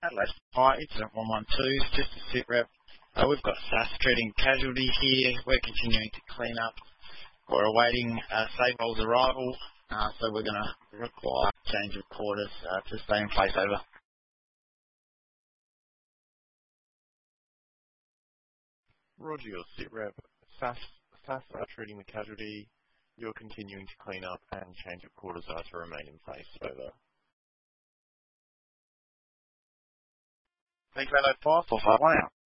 Adelaide Fire, incident 112, just a sit rep. We've got SAS treating casualty here. We're continuing to clean up. We're awaiting Savold's arrival, so we're going to require change of quarters to stay in place. Over. Roger, your sit rep. SAS are treating the casualty. You're continuing to clean up and change of quarters are to remain in place. Over. Thanks, Adelaide Fire, 451 out.